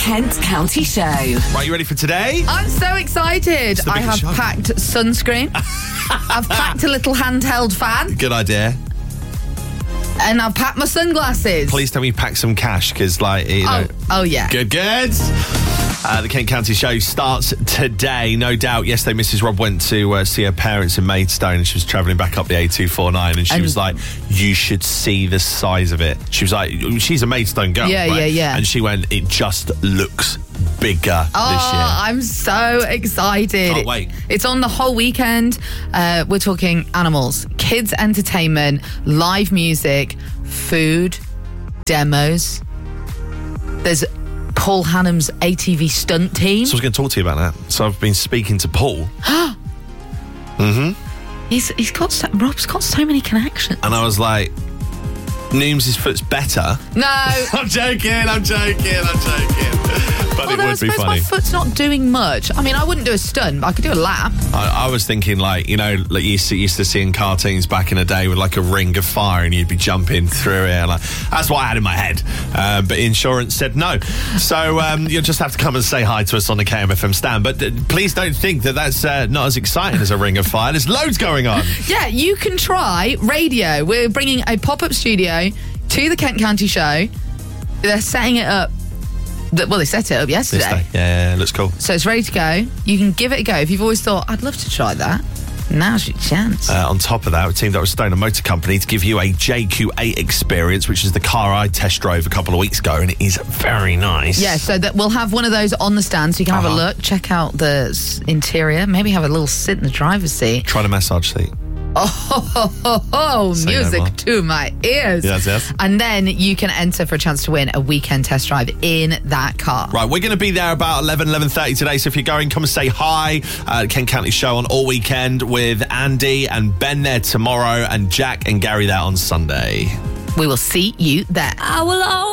Kent County Show. Right, you ready for today? I'm so excited. I have packed sunscreen. I've packed a little handheld fan. Good idea. And I've packed my sunglasses. Please tell me you pack some cash, because, like, you know. Oh, yeah. Good. The Kent County Show starts today, no doubt. Yesterday, Mrs. Rob went to see her parents in Maidstone, and she was travelling back up the A249, and she was like, you should see the size of it. She was like, she's a Maidstone girl, right? Yeah. And she went, it just looks bigger this year. I'm so excited. Can't wait. It's on the whole weekend. We're talking animals, kids entertainment, live music, food, demos. There's Paul Hannum's ATV stunt team. So I was going to talk to you about that. So I've been speaking to Paul. Rob's got so many connections. And I was like, Nooms' foot's better. No. I'm joking. But it would be funny. My foot's not doing much. I mean, I wouldn't do a stunt, but I could do a lap. I was thinking, like, you know, like you used to see in cartoons back in the day with like a ring of fire and you'd be jumping through it. And like, that's what I had in my head. But insurance said no. So you'll just have to come and say hi to us on the KMFM stand. But please don't think that that's not as exciting as a ring of fire. There's loads going on. Yeah, you can try radio. We're bringing a pop-up studio to the Kent County Show. They're setting it up. Well, they set it up yesterday. Yeah, looks cool. So it's ready to go. You can give it a go. If you've always thought, I'd love to try that, now's your chance. On top of that, we teamed up with Stoner Motor Company to give you a JQ8 experience, which is the car I test drove a couple of weeks ago, and it is very nice. Yeah, so that we'll have one of those on the stand so you can have a look, check out the interior, maybe have a little sit in the driver's seat. Try the massage seat. Music to my ears. Yes. And then you can enter for a chance to win a weekend test drive in that car. Right, we're going to be there about 11:30 today, so if you're going, come and say hi. Kent County Show on all weekend with Andy and Ben there tomorrow, and Jack and Gary there on Sunday. We will see you there. I will